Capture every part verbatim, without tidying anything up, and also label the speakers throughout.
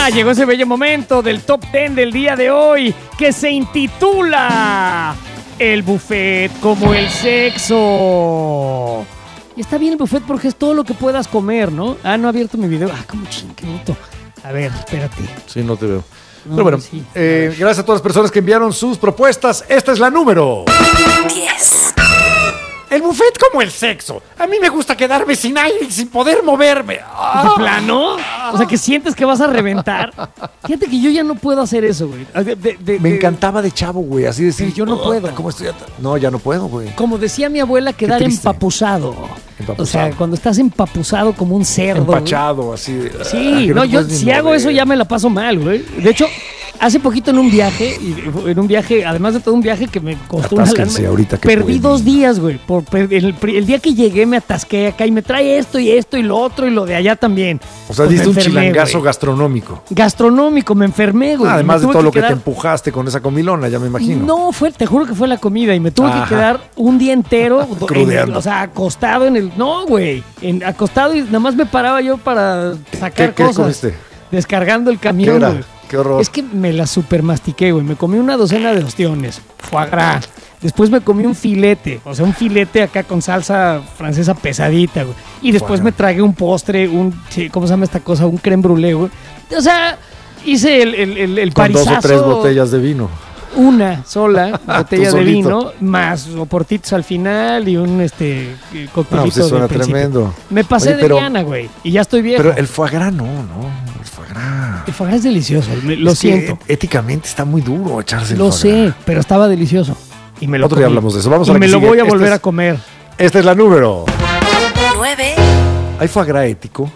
Speaker 1: llegó ese bello momento del top diez del día de hoy, que se intitula El buffet como el sexo. Y está bien el buffet porque es todo lo que puedas comer, ¿no? Ah, no he abierto mi video. Ah, como ching, qué bonito. A ver, espérate.
Speaker 2: Sí, no te veo.
Speaker 1: No,
Speaker 2: Pero bueno,
Speaker 1: sí.
Speaker 2: eh, gracias a todas las personas que enviaron sus propuestas. Esta es la número
Speaker 3: diez.
Speaker 2: El buffet como el sexo. A mí me gusta quedarme sin aire y sin poder moverme.
Speaker 1: ¿De
Speaker 2: ¡Ah!
Speaker 1: plano? O sea, que sientes que vas a reventar. Fíjate que yo ya no puedo hacer eso, güey. De- de- de-
Speaker 2: Me
Speaker 1: de-
Speaker 2: encantaba de chavo, güey. Así decir,
Speaker 1: Pero yo no puedo.
Speaker 2: ¿Cómo estoy? at- No, ya no puedo, güey.
Speaker 1: Como decía mi abuela, quedar
Speaker 2: triste.
Speaker 1: empapuzado.
Speaker 2: Empapuzado.
Speaker 1: O sea, cuando estás empapuzado como un cerdo. güey.
Speaker 2: Empachado, así. de- ah,
Speaker 1: Sí,
Speaker 2: que
Speaker 1: no,
Speaker 2: te
Speaker 1: yo
Speaker 2: puedes ni
Speaker 1: si hago
Speaker 2: mover.
Speaker 1: eso ya me la paso mal, güey. De hecho, hace poquito en un viaje, y- en un viaje, además de todo un viaje que me costó una
Speaker 2: Atásquense
Speaker 1: lana,
Speaker 2: ahorita que
Speaker 1: perdí
Speaker 2: pueden.
Speaker 1: dos días, güey. Por, per- el, pri- el día que llegué me atasqué acá y me trae esto y esto y lo otro y lo de allá también.
Speaker 2: O sea,
Speaker 1: Pues
Speaker 2: diste
Speaker 1: me
Speaker 2: un
Speaker 1: enfermé,
Speaker 2: chilangazo
Speaker 1: güey.
Speaker 2: gastronómico.
Speaker 1: Gastronómico, me enfermé, güey.
Speaker 2: Ah, además
Speaker 1: Me
Speaker 2: de
Speaker 1: tuve
Speaker 2: todo lo que
Speaker 1: quedar-
Speaker 2: te empujaste con esa comilona, ya me imagino.
Speaker 1: No, fue, te juro que fue la comida y me tuve
Speaker 2: Ajá.
Speaker 1: que quedar un día entero, en-
Speaker 2: Crudeando.
Speaker 1: o sea, acostado en el, no, güey, en- acostado y nada más me paraba yo para sacar
Speaker 2: ¿Qué- qué
Speaker 1: cosas,
Speaker 2: comiste?
Speaker 1: descargando el
Speaker 2: ¿Qué
Speaker 1: camión,
Speaker 2: era?
Speaker 1: güey.
Speaker 2: Qué horror.
Speaker 1: Es que me la super mastiqué, güey. Me comí una docena de ostiones, foie gras. Después me comí un filete, o sea, un filete acá con salsa francesa pesadita, güey. Y después
Speaker 2: Foie
Speaker 1: me
Speaker 2: gras.
Speaker 1: tragué un postre, un, sí, ¿cómo se llama esta cosa? Un crème brûlée, güey. O sea, hice el, el, el, el
Speaker 2: Con dos o
Speaker 1: parisazo,
Speaker 2: tres botellas de vino.
Speaker 1: una sola botella
Speaker 2: Tú
Speaker 1: de
Speaker 2: solito.
Speaker 1: vino, más oportitos al final y un este coctelito
Speaker 2: No, pues eso
Speaker 1: de
Speaker 2: suena
Speaker 1: principio.
Speaker 2: tremendo.
Speaker 1: Me pasé
Speaker 2: Oye,
Speaker 1: de
Speaker 2: pero-
Speaker 1: Diana, güey, y ya estoy viejo.
Speaker 2: Pero el foie gras no, no. El foie gras.
Speaker 1: El foie gras es delicioso, me- lo
Speaker 2: Es que
Speaker 1: siento.
Speaker 2: éticamente está muy duro echarse el
Speaker 1: Lo
Speaker 2: foie gras.
Speaker 1: sé, pero estaba delicioso. Y me lo
Speaker 2: Otro día
Speaker 1: comí.
Speaker 2: hablamos de eso. Vamos a
Speaker 1: y
Speaker 2: la
Speaker 1: me
Speaker 2: que
Speaker 1: lo
Speaker 2: sigue.
Speaker 1: voy a
Speaker 2: Esta
Speaker 1: volver
Speaker 2: es-
Speaker 1: a comer.
Speaker 2: Esta es la número.
Speaker 3: nueve.
Speaker 2: ¿Hay foie gras ético?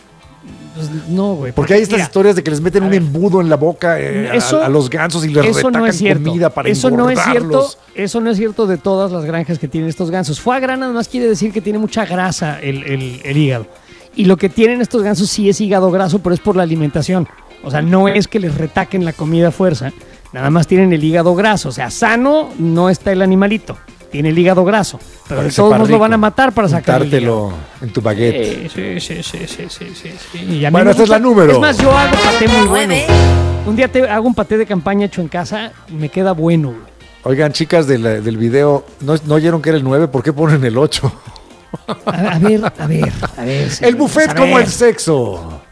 Speaker 1: Pues, no, güey.
Speaker 2: Porque hay estas
Speaker 1: mira,
Speaker 2: historias de que les meten
Speaker 1: a
Speaker 2: un
Speaker 1: ver.
Speaker 2: embudo en la boca eh, a-
Speaker 1: Eso-
Speaker 2: a, los gansos y les
Speaker 1: eso
Speaker 2: retacan
Speaker 1: no es cierto.
Speaker 2: comida para
Speaker 1: Eso no es cierto.
Speaker 2: engordarlos.
Speaker 1: Eso no es cierto de todas las granjas que tienen estos gansos. Foie gras nada más quiere decir que tiene mucha grasa el, el- el hígado. Y lo que tienen estos gansos sí es hígado graso, pero es por la alimentación. O sea, no es que les retaquen la comida a fuerza. Nada más tienen el hígado graso. O sea, sano no está el animalito. Tiene el hígado graso. Pero
Speaker 2: Para
Speaker 1: de
Speaker 2: que
Speaker 1: todos
Speaker 2: sepa
Speaker 1: modos lo
Speaker 2: rico.
Speaker 1: van a matar para sacar el hígado.
Speaker 2: Untártelo en tu baguette.
Speaker 1: Eh, Sí, sí, sí, sí, sí, sí, sí. Y a mí
Speaker 2: Bueno,
Speaker 1: me
Speaker 2: esta es la
Speaker 1: gusta-
Speaker 2: número.
Speaker 1: Es más, yo hago paté muy bueno.
Speaker 3: nueve.
Speaker 1: Un día te hago un paté de campaña hecho en casa y me queda bueno, güey.
Speaker 2: Oigan, chicas del, del video, ¿no, ¿no oyeron que era el nueve? ¿Por qué ponen el ocho?
Speaker 1: A, a ver, a ver, a ver.
Speaker 2: El
Speaker 1: señores,
Speaker 2: buffet
Speaker 1: a
Speaker 2: como
Speaker 1: ver.
Speaker 2: el sexo.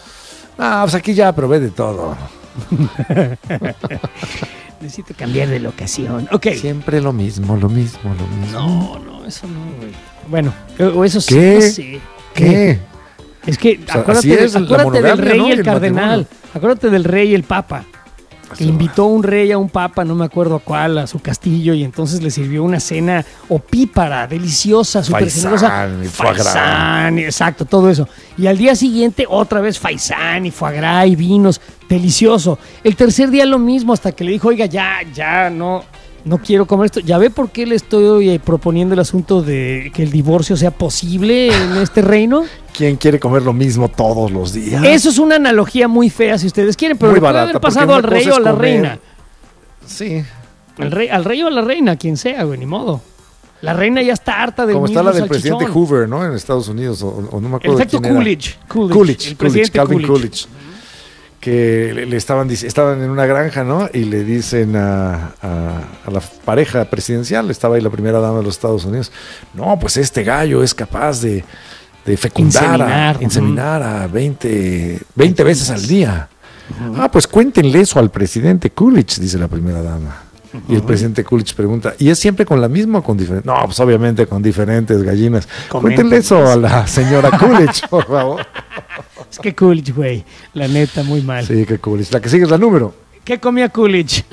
Speaker 2: Ah, pues aquí ya probé de todo.
Speaker 1: Necesito cambiar de locación. Ok.
Speaker 2: Siempre lo mismo, lo mismo, lo mismo.
Speaker 1: No, no, eso no, güey. Bueno, o eso sí.
Speaker 2: ¿Qué?
Speaker 1: no sé.
Speaker 2: ¿Qué?
Speaker 1: Es que
Speaker 2: sea,
Speaker 1: acuérdate,
Speaker 2: así
Speaker 1: de-
Speaker 2: es la
Speaker 1: acuérdate del
Speaker 2: monogamia,
Speaker 1: rey
Speaker 2: ¿no?
Speaker 1: y
Speaker 2: Y
Speaker 1: el
Speaker 2: el
Speaker 1: cardenal.
Speaker 2: matrimonio.
Speaker 1: Acuérdate del rey y el papa. Que
Speaker 2: Así
Speaker 1: invitó un rey a un papa, no me acuerdo a cuál, a su castillo, y entonces le sirvió una cena opípara, deliciosa, súper
Speaker 2: Faisán,
Speaker 1: generosa.
Speaker 2: y foie gras.
Speaker 1: Faisán, exacto, todo eso. Y al día siguiente, otra vez faisán y foie gras y vinos, delicioso. El tercer día lo mismo, hasta que le dijo, oiga, ya, ya, no, no quiero comer esto. Ya ve por qué le estoy eh, proponiendo el asunto de que el divorcio sea posible en este reino.
Speaker 2: ¿Quién quiere comer lo mismo todos los días?
Speaker 1: Eso es una analogía muy fea, si ustedes quieren, pero
Speaker 2: Muy
Speaker 1: le puede
Speaker 2: barata,
Speaker 1: haber
Speaker 2: porque
Speaker 1: pasado
Speaker 2: una
Speaker 1: al rey
Speaker 2: cosa
Speaker 1: o a
Speaker 2: es
Speaker 1: la
Speaker 2: comer-
Speaker 1: reina.
Speaker 2: Sí.
Speaker 1: Al rey, al rey o a la reina, quien sea, güey, ni modo. La reina ya está harta del
Speaker 2: Como está
Speaker 1: mismo
Speaker 2: la del
Speaker 1: salchichón.
Speaker 2: presidente Hoover, ¿no? En Estados Unidos, o, o no me
Speaker 1: El
Speaker 2: acuerdo
Speaker 1: efecto
Speaker 2: quién era.
Speaker 1: Coolidge. Coolidge,
Speaker 2: Coolidge,
Speaker 1: el
Speaker 2: Coolidge,
Speaker 1: presidente
Speaker 2: Calvin
Speaker 1: Coolidge.
Speaker 2: Coolidge. Que le, le estaban, dic- estaban en una granja, ¿no? Y le dicen a, a- a la pareja presidencial, estaba ahí la primera dama de los Estados Unidos, no, pues este gallo es capaz de, de fecundar,
Speaker 1: Inseminar,
Speaker 2: a, inseminar a veinte, veinte veces al día. Ah, pues cuéntenle eso al presidente Coolidge, dice la primera dama. Y el presidente Coolidge pregunta, ¿y es siempre con la misma o con diferentes? No, pues obviamente con diferentes gallinas.
Speaker 1: Comenten.
Speaker 2: Cuéntenle eso a la señora Coolidge, por favor.
Speaker 1: Es que Coolidge, güey, la neta, muy mal.
Speaker 2: Sí, que Coolidge. La que sigue es la número.
Speaker 1: ¿Qué comía Coolidge?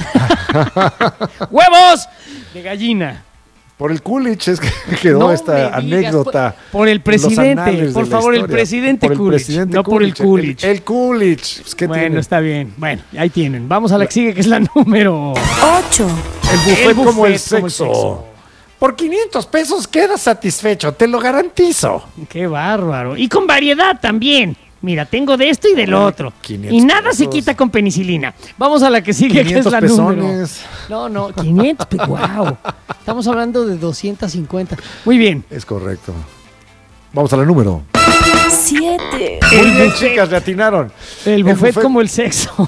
Speaker 1: ¡Huevos! De gallina.
Speaker 2: Por el Coolidge es que quedó
Speaker 1: No
Speaker 2: esta
Speaker 1: me digas,
Speaker 2: anécdota.
Speaker 1: por- por el
Speaker 2: en los
Speaker 1: presidente,
Speaker 2: anales
Speaker 1: por
Speaker 2: de la
Speaker 1: favor, el
Speaker 2: historia.
Speaker 1: presidente
Speaker 2: Por el
Speaker 1: Coolidge,
Speaker 2: presidente
Speaker 1: no por el Coolidge.
Speaker 2: El, el Coolidge. Pues, ¿qué
Speaker 1: Bueno,
Speaker 2: tiene?
Speaker 1: está bien. Bueno, ahí tienen. Vamos a la que sigue, que es la número.
Speaker 3: ocho.
Speaker 2: El buffet,
Speaker 1: El
Speaker 2: como el
Speaker 1: buffet como el
Speaker 2: sexo.
Speaker 1: sexo.
Speaker 2: Por quinientos pesos quedas satisfecho, te lo garantizo.
Speaker 1: Qué bárbaro. Y con variedad también. Mira, tengo de esto y del
Speaker 2: Ay,
Speaker 1: otro.
Speaker 2: quinientos
Speaker 1: Y nada se
Speaker 2: pesos.
Speaker 1: quita con penicilina. Vamos a la que sigue, que es
Speaker 2: quinientos
Speaker 1: la número.
Speaker 2: pezones.
Speaker 1: No, no, quinientos. Wow. Estamos hablando de doscientos cincuenta. Muy bien.
Speaker 2: Es correcto. Vamos a la número.
Speaker 3: siete.
Speaker 2: Muy
Speaker 1: El
Speaker 2: bien,
Speaker 1: buffet.
Speaker 2: chicas, le atinaron.
Speaker 1: El buffet, como el sexo.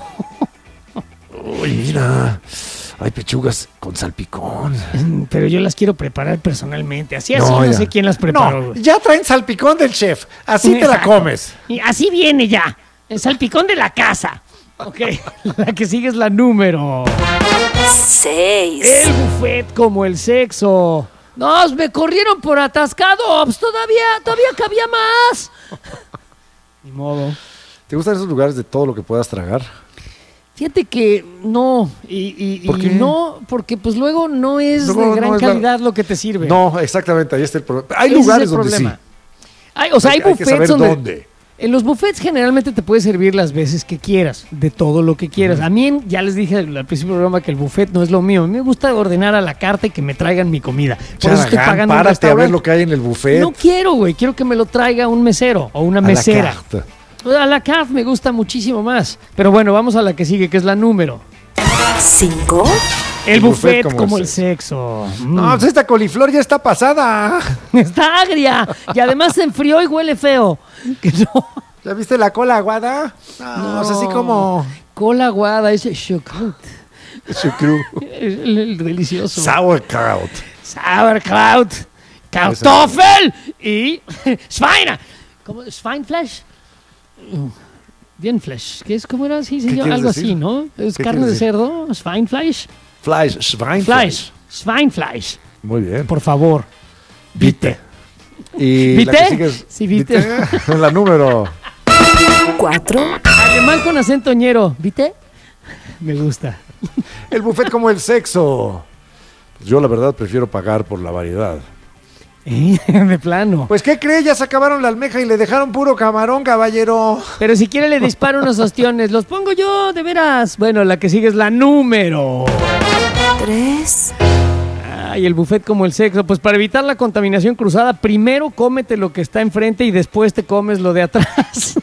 Speaker 2: Uy, mira. Hay pechugas con salpicón.
Speaker 1: Pero yo las quiero preparar personalmente. Así, así,
Speaker 2: No,
Speaker 1: no,
Speaker 2: ya.
Speaker 1: sé quién las preparó.
Speaker 2: No,
Speaker 1: güey.
Speaker 2: ya traen salpicón del chef. Así te la
Speaker 1: Exacto.
Speaker 2: comes.
Speaker 1: Y así viene ya. El salpicón de la casa. Ok, la que sigue es la número.
Speaker 3: seis,
Speaker 1: El buffet como el sexo. No, me corrieron por atascado. Pues todavía, todavía cabía más. Ni modo.
Speaker 2: ¿Te gustan esos lugares de todo lo que puedas tragar?
Speaker 1: Fíjate que no, y, y-
Speaker 2: ¿Por
Speaker 1: y
Speaker 2: qué?
Speaker 1: no, porque pues luego no es
Speaker 2: Luego
Speaker 1: de
Speaker 2: no
Speaker 1: gran
Speaker 2: es la-
Speaker 1: calidad lo que te sirve.
Speaker 2: No, exactamente, ahí está el problema. Hay
Speaker 1: Ese es
Speaker 2: lugares
Speaker 1: el
Speaker 2: donde sí.
Speaker 1: problema. Hay, o sea, hay,
Speaker 2: Hay- hay que
Speaker 1: buffets
Speaker 2: saber
Speaker 1: donde...
Speaker 2: dónde.
Speaker 1: En los buffets generalmente te puedes servir las veces que quieras, de todo lo que quieras. A mí, ya les dije al principio del programa que el buffet no es lo mío. A mí me gusta ordenar a la carta y que me traigan mi comida. Por eso estoy
Speaker 2: Charagán,
Speaker 1: pagando un
Speaker 2: párate a ver
Speaker 1: restaurante.
Speaker 2: lo que hay en el buffet.
Speaker 1: No quiero, güey. Quiero que me lo traiga un mesero o una
Speaker 2: A la
Speaker 1: mesera.
Speaker 2: carta.
Speaker 1: A la carte me gusta muchísimo más. Pero bueno, vamos a la que sigue, que es la número.
Speaker 3: cinco,
Speaker 1: El,
Speaker 2: El
Speaker 1: buffet,
Speaker 2: buffet
Speaker 1: como, el sexo. Mm.
Speaker 2: No, pues esta coliflor ya está pasada.
Speaker 1: Está agria. Y además se enfrió y huele feo. Que no.
Speaker 2: ¿Ya viste la cola aguada? No, es así como...
Speaker 1: Cola aguada, ese chocolate.
Speaker 2: Chucrú.
Speaker 1: El, el delicioso.
Speaker 2: Sauerkraut.
Speaker 1: Sauerkraut. Kartoffel. Y Schweine. ¿Cómo? Schweinfleisch. Bien flesh. ¿Qué es? ¿Cómo era? Sí,
Speaker 2: ¿Qué
Speaker 1: señor.
Speaker 2: quieres
Speaker 1: Algo
Speaker 2: decir?
Speaker 1: así, ¿no? Es
Speaker 2: ¿Qué
Speaker 1: carne de
Speaker 2: quieres decir?
Speaker 1: cerdo. Schweinfleisch.
Speaker 2: Fleisch, Schweinfleisch.
Speaker 1: Fleisch. Schweinfleisch.
Speaker 2: Muy bien.
Speaker 1: Por favor.
Speaker 2: Vite. Y
Speaker 1: ¿Vite?
Speaker 2: la que sigue es-
Speaker 1: Sí, vite.
Speaker 2: La número.
Speaker 3: cuatro,
Speaker 1: Alemán con acento ñero. ¿Viste? Me gusta.
Speaker 2: El buffet como el sexo. Pues yo la verdad prefiero pagar por la variedad.
Speaker 1: Eh, De plano.
Speaker 2: Pues ¿qué cree? Ya se acabaron la almeja y le dejaron puro camarón, caballero.
Speaker 1: Pero si quiere le disparo unos ostiones. Los pongo yo, de veras. Bueno, la que sigue es la número.
Speaker 3: tres,
Speaker 1: Ay, el buffet como el sexo. Pues para evitar la contaminación cruzada, primero cómete lo que está enfrente y después te comes lo de atrás.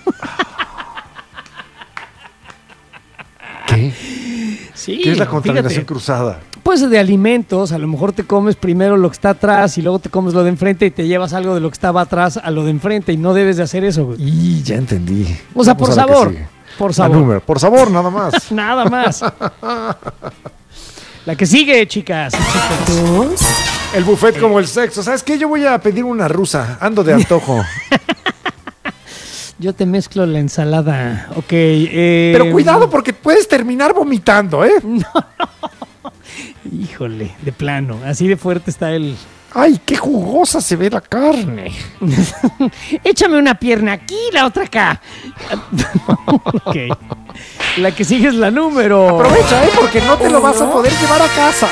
Speaker 2: ¿Qué?
Speaker 1: Sí,
Speaker 2: ¿Qué es la contaminación
Speaker 1: fíjate.
Speaker 2: cruzada?
Speaker 1: Pues de alimentos, a lo mejor te comes primero lo que está atrás y luego te comes lo de enfrente y te llevas algo de lo que estaba atrás a lo de enfrente y no debes de hacer eso, güey.
Speaker 2: Y ya entendí.
Speaker 1: O sea,
Speaker 2: Vamos
Speaker 1: por
Speaker 2: a la que
Speaker 1: sabor.
Speaker 2: sigue.
Speaker 1: Por
Speaker 2: La
Speaker 1: sabor.
Speaker 2: número. Por sabor, nada más.
Speaker 1: Nada más. La que sigue, chicas. chicos.
Speaker 3: dos,
Speaker 2: El buffet como el sexo. ¿Sabes qué? Yo voy a pedir una rusa. Ando de antojo.
Speaker 1: Yo te mezclo la ensalada. Ok. eh,
Speaker 2: Pero cuidado porque puedes terminar vomitando, ¿eh?
Speaker 1: Híjole, de plano. Así de fuerte está el...
Speaker 2: Ay, qué jugosa se ve la carne.
Speaker 1: Échame una pierna aquí, la otra acá. Ok. La que sigue es la número.
Speaker 2: Aprovecha, ¿eh? Porque no te lo vas a
Speaker 3: Uno.
Speaker 2: poder llevar a casa.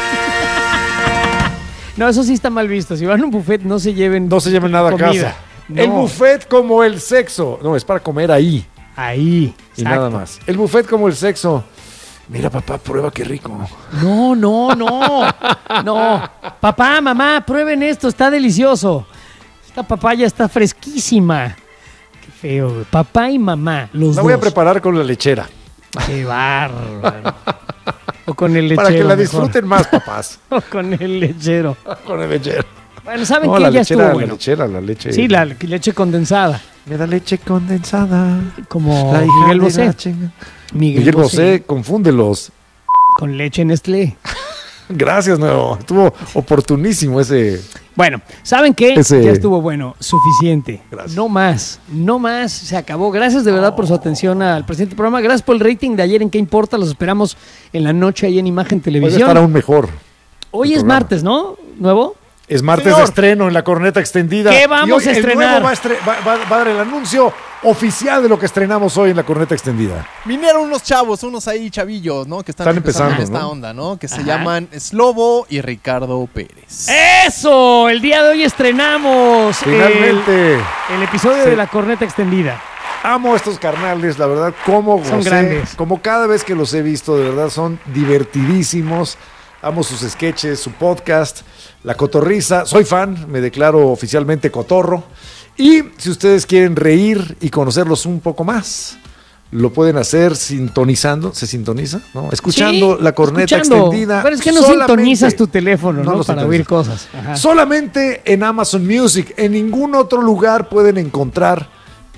Speaker 1: No, eso sí está mal visto. Si van a un buffet, no se lleven
Speaker 2: No se lleven nada a
Speaker 1: comida.
Speaker 2: casa.
Speaker 1: No.
Speaker 2: El buffet como el sexo. No, es para comer ahí.
Speaker 1: Ahí.
Speaker 2: Y
Speaker 1: exacto.
Speaker 2: nada más. El buffet como el sexo. Mira, papá, prueba qué rico.
Speaker 1: No, no, no. No. Papá, mamá, prueben esto, está delicioso. Esta papaya está fresquísima. Qué feo, güey. Papá y mamá, los
Speaker 2: La
Speaker 1: dos.
Speaker 2: voy a preparar con la lechera.
Speaker 1: Qué bárbaro. O con el lechero.
Speaker 2: Para que la
Speaker 1: mejor.
Speaker 2: disfruten más, papás.
Speaker 1: O con el lechero.
Speaker 2: Con el lechero.
Speaker 1: Bueno, ¿saben
Speaker 2: No,
Speaker 1: qué?
Speaker 2: la
Speaker 1: Ya
Speaker 2: lechera,
Speaker 1: estuvo
Speaker 2: la
Speaker 1: bueno.
Speaker 2: lechera, la leche.
Speaker 1: Sí, la leche condensada.
Speaker 2: Me da leche condensada.
Speaker 1: Como
Speaker 2: La hija
Speaker 1: Miguel
Speaker 2: de
Speaker 1: Bosé.
Speaker 2: la chinga.
Speaker 1: Miguel,
Speaker 2: Miguel
Speaker 1: Bosé.
Speaker 2: Bosé, confúndelos.
Speaker 1: Con leche Nestlé.
Speaker 2: Gracias, Nuevo. Estuvo oportunísimo ese.
Speaker 1: Bueno, ¿saben qué?
Speaker 2: Ese-
Speaker 1: Ya estuvo bueno, suficiente.
Speaker 2: Gracias.
Speaker 1: No más, no más, se acabó. Gracias de verdad por su atención al presente programa. Gracias por el rating de ayer en ¿Qué importa? Los esperamos en la noche ahí en Imagen
Speaker 2: Puede
Speaker 1: Televisión.
Speaker 2: estar aún mejor.
Speaker 1: Hoy
Speaker 2: el
Speaker 1: es
Speaker 2: programa.
Speaker 1: martes, ¿no? ¿Nuevo?
Speaker 2: Es martes
Speaker 1: Señor.
Speaker 2: de estreno en la corneta extendida.
Speaker 1: ¿Qué vamos
Speaker 2: Y hoy
Speaker 1: a
Speaker 2: el
Speaker 1: estrenar?
Speaker 2: nuevo va a, estre- va- va- va a dar el anuncio oficial de lo que estrenamos hoy en la corneta extendida.
Speaker 4: Vinieron unos chavos, unos ahí chavillos, ¿no? Que están,
Speaker 2: Están
Speaker 4: empezando, en
Speaker 2: empezando,
Speaker 4: esta
Speaker 2: ¿no?
Speaker 4: onda, ¿no? Que se
Speaker 1: Ajá.
Speaker 4: llaman Slobo y Ricardo Pérez.
Speaker 1: ¡Eso! El día de hoy estrenamos el,
Speaker 2: Finalmente,
Speaker 1: el episodio
Speaker 2: Sí.
Speaker 1: de la corneta extendida.
Speaker 2: amo a estos carnales, la verdad, como
Speaker 1: Son
Speaker 2: gocé,
Speaker 1: grandes.
Speaker 2: como cada vez que los he visto, de verdad, son divertidísimos. Amo sus sketches, su podcast, La Cotorriza. Soy fan, me declaro oficialmente cotorro. Y si ustedes quieren reír y conocerlos un poco más, lo pueden hacer sintonizando, ¿se sintoniza? ¿No? Escuchando
Speaker 1: Sí,
Speaker 2: la corneta
Speaker 1: escuchando.
Speaker 2: extendida.
Speaker 1: Pero es que no
Speaker 2: solamente-
Speaker 1: sintonizas tu teléfono,
Speaker 2: No
Speaker 1: ¿no?
Speaker 2: lo
Speaker 1: Para
Speaker 2: sintonizo.
Speaker 1: oír cosas. Ajá.
Speaker 2: Solamente en Amazon Music. En ningún otro lugar pueden encontrar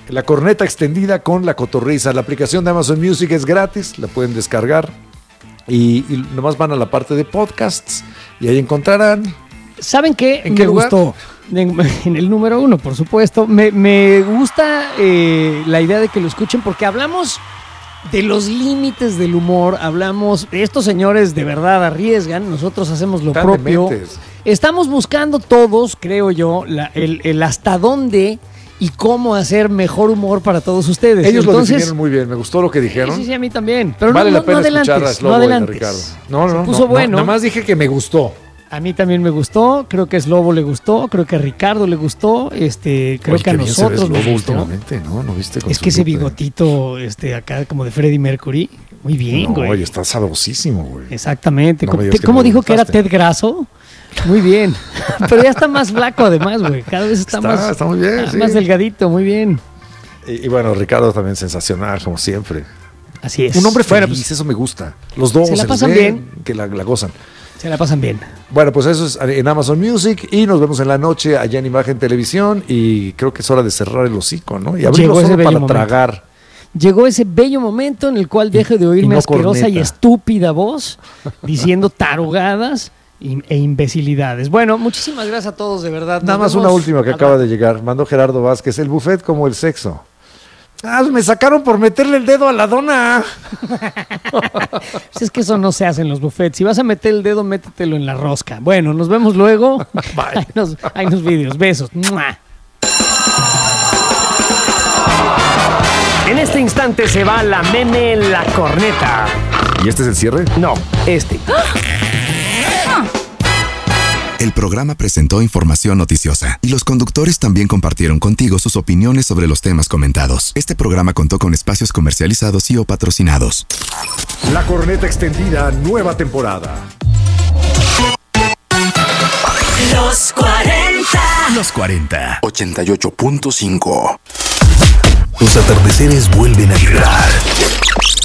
Speaker 2: La Corneta Extendida con La Cotorrisa. La aplicación de Amazon Music es gratis, la pueden descargar. Y, y nomás van a la parte de podcasts y ahí encontrarán.
Speaker 1: ¿Saben qué?
Speaker 2: ¿En
Speaker 1: Me
Speaker 2: qué lugar?
Speaker 1: gustó. En, en el número uno, por supuesto. Me, me gusta eh, la idea de que lo escuchen porque hablamos de los límites del humor. Hablamos, estos señores de verdad arriesgan, nosotros hacemos lo
Speaker 2: Tan
Speaker 1: propio.
Speaker 2: dementes.
Speaker 1: Estamos buscando todos, creo yo, la- el, el hasta dónde y cómo hacer mejor humor para todos ustedes.
Speaker 2: Ellos lo
Speaker 1: Entonces,
Speaker 2: definieron muy bien, me gustó lo que
Speaker 1: sí,
Speaker 2: dijeron.
Speaker 1: sí, sí, a mí también. Pero
Speaker 2: Vale
Speaker 1: no,
Speaker 2: la
Speaker 1: no,
Speaker 2: pena
Speaker 1: no
Speaker 2: escuchar a
Speaker 1: adelantes,
Speaker 2: Slobo
Speaker 1: no
Speaker 2: y a
Speaker 1: adelantes.
Speaker 2: Ricardo. No, no,
Speaker 1: Se
Speaker 2: no,
Speaker 1: puso
Speaker 2: no,
Speaker 1: bueno.
Speaker 2: Nada más dije que me gustó.
Speaker 1: A mí también me gustó, creo que a Slobo le gustó, creo que a Ricardo le gustó, este, creo
Speaker 2: Oye,
Speaker 1: que a
Speaker 2: qué bien se ve
Speaker 1: nosotros nos
Speaker 2: Slobo
Speaker 1: gustó.
Speaker 2: últimamente, ¿no? ¿No viste? Con
Speaker 1: Es
Speaker 2: su
Speaker 1: que ese
Speaker 2: look de-
Speaker 1: bigotito, este, acá como de Freddie Mercury, muy bien,
Speaker 2: No,
Speaker 1: güey.
Speaker 2: oye, está sabrosísimo, güey.
Speaker 1: Exactamente.
Speaker 2: No me
Speaker 1: ¿Cómo,
Speaker 2: digas que
Speaker 1: cómo
Speaker 2: no lo
Speaker 1: dijo que era
Speaker 2: notaste.
Speaker 1: Ted Grasso? Muy bien. Pero ya está más flaco además, güey. Cada vez está,
Speaker 2: Está,
Speaker 1: más,
Speaker 2: está muy bien,
Speaker 1: ah,
Speaker 2: sí.
Speaker 1: más delgadito, muy bien.
Speaker 2: Y, y bueno, Ricardo también sensacional, como siempre.
Speaker 1: Así es.
Speaker 2: Un hombre feliz,
Speaker 1: Bueno, pues,
Speaker 2: eso me gusta. Los dos
Speaker 1: Se la
Speaker 2: les
Speaker 1: pasan
Speaker 2: ve
Speaker 1: bien.
Speaker 2: que la, la gozan.
Speaker 1: se la pasan bien.
Speaker 2: Bueno, pues eso es en Amazon Music y nos vemos en la noche allá en Imagen Televisión y creo que es hora de cerrar el hocico, ¿no? Y abrirlo
Speaker 1: Llegó ese
Speaker 2: solo
Speaker 1: bello
Speaker 2: para
Speaker 1: momento.
Speaker 2: tragar.
Speaker 1: Llegó ese bello momento en el cual deje de oírme
Speaker 2: y no
Speaker 1: asquerosa y
Speaker 2: corneta.
Speaker 1: estúpida voz diciendo tarugadas y- e imbecilidades. Bueno, muchísimas gracias a todos, de verdad.
Speaker 2: Nada
Speaker 1: Nos
Speaker 2: más
Speaker 1: vemos
Speaker 2: una última que
Speaker 1: al
Speaker 2: acaba
Speaker 1: rato.
Speaker 2: de llegar. Mandó Gerardo Vázquez. El buffet como el sexo. Ah, me sacaron por meterle el dedo a la dona.
Speaker 1: Pues es que eso no se hace en los buffets. Si vas a meter el dedo, métetelo en la rosca. Bueno, nos vemos luego. Hay unos, hay unos vídeos. Besos. ¡Mua!
Speaker 5: En este instante se va la meme en la corneta.
Speaker 2: ¿Y este es el cierre?
Speaker 5: No, este.
Speaker 6: El programa presentó información noticiosa y los conductores también compartieron contigo sus opiniones sobre los temas comentados. Este programa contó con espacios comercializados y o patrocinados.
Speaker 2: La Corneta Extendida, nueva temporada.
Speaker 3: Los cuarenta.
Speaker 6: Los cuarenta.
Speaker 7: ochenta y ocho punto cinco.
Speaker 8: Los atardeceres vuelven a vibrar.